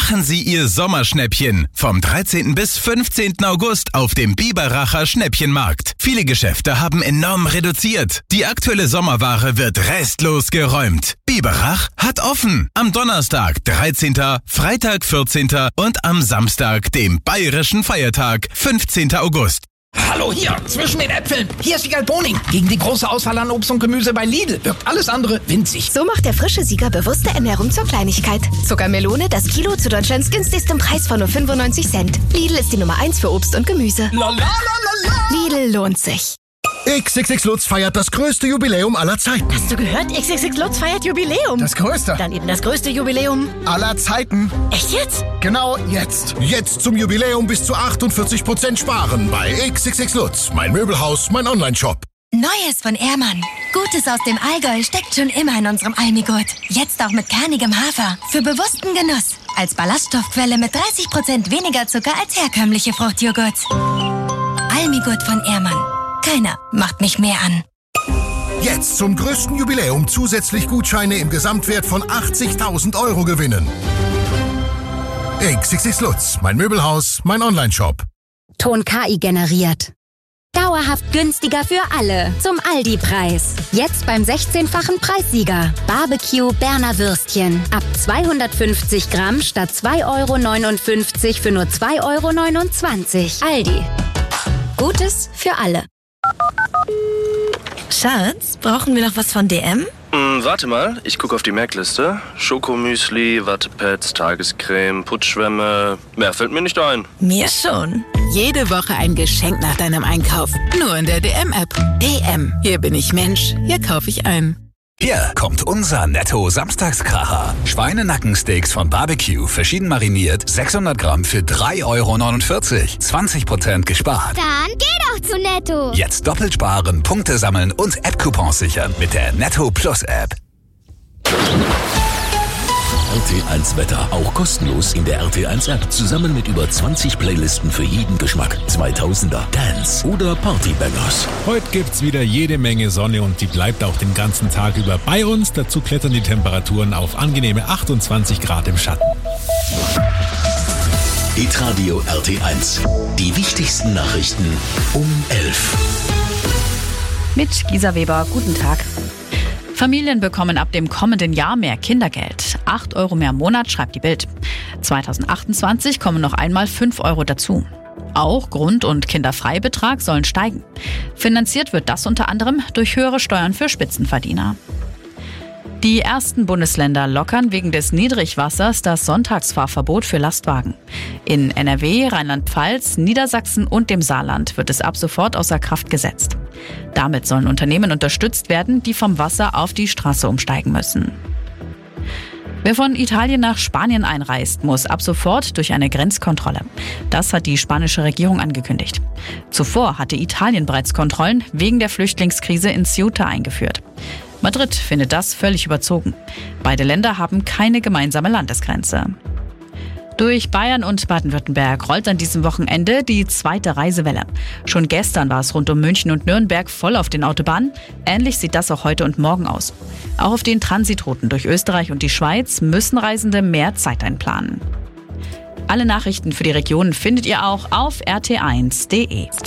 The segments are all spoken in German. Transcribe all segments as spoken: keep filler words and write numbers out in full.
Machen Sie Ihr Sommerschnäppchen vom dreizehnten bis fünfzehnten August auf dem Biberacher Schnäppchenmarkt. Viele Geschäfte haben enorm reduziert. Die aktuelle Sommerware wird restlos geräumt. Biberach hat offen. Am Donnerstag, dreizehnten, Freitag, vierzehnten und am Samstag, dem bayerischen Feiertag, fünfzehnten August. Hallo hier, zwischen den Äpfeln. Hier ist Siegerl Boning. Gegen die große Auswahl an Obst und Gemüse bei Lidl wirkt alles andere winzig. So macht der frische Sieger bewusste Ernährung zur Kleinigkeit. Zuckermelone, das Kilo zu Deutschlands günstigstem Preis von nur fünfundneunzig Cent. Lidl ist die Nummer eins für Obst und Gemüse. La, la, la, la, la. Lidl lohnt sich. X X X Lutz feiert das größte Jubiläum aller Zeiten. Hast du gehört? X X X Lutz feiert Jubiläum. Das größte Dann eben das größte Jubiläum aller Zeiten. Echt jetzt? Genau jetzt. Jetzt zum Jubiläum bis zu achtundvierzig Prozent sparen bei X X X Lutz. Mein Möbelhaus, mein Onlineshop. Neues von Ehrmann. Gutes aus dem Allgäu steckt schon immer in unserem Almigurt. Jetzt auch mit kernigem Hafer. Für bewussten Genuss. Als Ballaststoffquelle mit dreißig Prozent weniger Zucker als herkömmliche Fruchtjoghurts. Almigurt von Ehrmann. Keiner macht mich mehr an. Jetzt zum größten Jubiläum zusätzlich Gutscheine im Gesamtwert von achtzigtausend Euro gewinnen. X X X Lutz, mein Möbelhaus, mein Onlineshop. Ton K I generiert. Dauerhaft günstiger für alle. Zum Aldi-Preis. Jetzt beim sechzehnfachen Preissieger. Barbecue Berner Würstchen. Ab zweihundertfünfzig Gramm statt zwei Euro neunundfünfzig für nur zwei Euro neunundzwanzig. Aldi. Gutes für alle. Schatz, brauchen wir noch was von D M? Hm, warte mal, ich gucke auf die Merkliste. Schokomüsli, Wattepads, Tagescreme, Putzschwämme. Mehr fällt mir nicht ein. Mir schon. Jede Woche ein Geschenk nach deinem Einkauf. Nur in der D M-App. D M. Hier bin ich Mensch. Hier kaufe ich ein. Hier kommt unser Netto-Samstagskracher. Schweinenackensteaks von Barbecue, verschieden mariniert, sechshundert Gramm für drei Euro neunundvierzig. zwanzig Prozent gespart. Dann geh doch zu Netto. Jetzt doppelt sparen, Punkte sammeln und App-Coupons sichern mit der Netto Plus App. R T eins Wetter, auch kostenlos in der R T eins App. Zusammen mit über zwanzig Playlisten für jeden Geschmack. zweitausender, Dance oder Partybangers. Heute gibt's wieder jede Menge Sonne und die bleibt auch den ganzen Tag über bei uns. Dazu klettern die Temperaturen auf angenehme achtundzwanzig Grad im Schatten. Hitradio R T eins. Die wichtigsten Nachrichten um elf. Mit Gisa Weber, guten Tag. Familien bekommen ab dem kommenden Jahr mehr Kindergeld. acht Euro mehr im Monat, schreibt die Bild. zweitausendachtundzwanzig kommen noch einmal fünf Euro dazu. Auch Grund- und Kinderfreibetrag sollen steigen. Finanziert wird das unter anderem durch höhere Steuern für Spitzenverdiener. Die ersten Bundesländer lockern wegen des Niedrigwassers das Sonntagsfahrverbot für Lastwagen. In N R W, Rheinland-Pfalz, Niedersachsen und dem Saarland wird es ab sofort außer Kraft gesetzt. Damit sollen Unternehmen unterstützt werden, die vom Wasser auf die Straße umsteigen müssen. Wer von Italien nach Spanien einreist, muss ab sofort durch eine Grenzkontrolle. Das hat die spanische Regierung angekündigt. Zuvor hatte Italien bereits Kontrollen wegen der Flüchtlingskrise in Ceuta eingeführt. Madrid findet das völlig überzogen. Beide Länder haben keine gemeinsame Landesgrenze. Durch Bayern und Baden-Württemberg rollt an diesem Wochenende die zweite Reisewelle. Schon gestern war es rund um München und Nürnberg voll auf den Autobahnen. Ähnlich sieht das auch heute und morgen aus. Auch auf den Transitrouten durch Österreich und die Schweiz müssen Reisende mehr Zeit einplanen. Alle Nachrichten für die Region findet ihr auch auf r t eins punkt d e.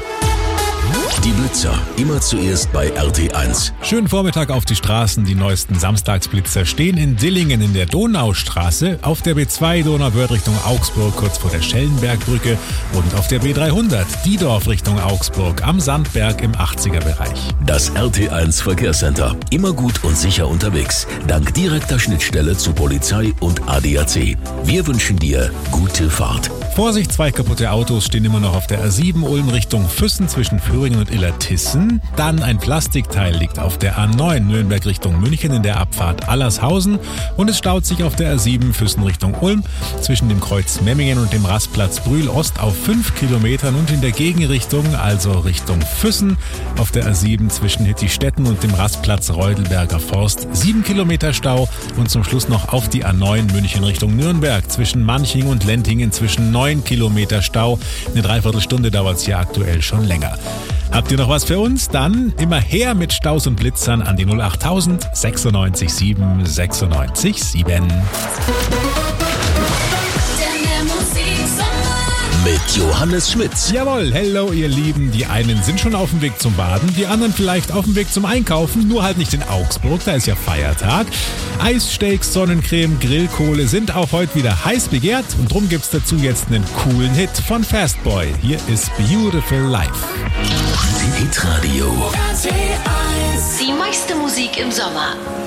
Die Blitzer, immer zuerst bei R T eins. Schönen Vormittag auf die Straßen. Die neuesten Samstagsblitzer stehen in Dillingen in der Donaustraße, auf der B zwei Donauwörth Richtung Augsburg kurz vor der Schellenbergbrücke und auf der B dreihundert Diedorf Richtung Augsburg am Sandberg im achtziger Bereich. Das R T eins Verkehrscenter. Immer gut und sicher unterwegs. Dank direkter Schnittstelle zu Polizei und A D A C. Wir wünschen dir gute Fahrt. Vorsicht, zwei kaputte Autos stehen immer noch auf der A sieben Ulm Richtung Füssen zwischen Föhringen und Illertissen. Dann ein Plastikteil liegt auf der A neun Nürnberg Richtung München in der Abfahrt Allershausen. Und es staut sich auf der A sieben Füssen Richtung Ulm zwischen dem Kreuz Memmingen und dem Rastplatz Brühl Ost auf fünf Kilometern und in der Gegenrichtung, also Richtung Füssen, auf der A sieben zwischen Hittistetten und dem Rastplatz Reudelberger Forst sieben Kilometer Stau und zum Schluss noch auf die A neun München Richtung Nürnberg zwischen Manching und Lentingen zwischen neun Kilometer Stau. Eine Dreiviertelstunde dauert es hier aktuell schon länger. Habt ihr noch was für uns? Dann immer her mit Staus und Blitzern an die null achttausend sechsundneunzig sieben sechsundneunzig sieben. mit Johannes Schmitz. Jawohl, hello ihr Lieben. Die einen sind schon auf dem Weg zum Baden, die anderen vielleicht auf dem Weg zum Einkaufen, nur halt nicht in Augsburg, da ist ja Feiertag. Eissteaks, Sonnencreme, Grillkohle sind auch heute wieder heiß begehrt und drum gibt's dazu jetzt einen coolen Hit von Fastboy. Hier ist Beautiful Life. Hitradio. Die meiste Musik im Sommer.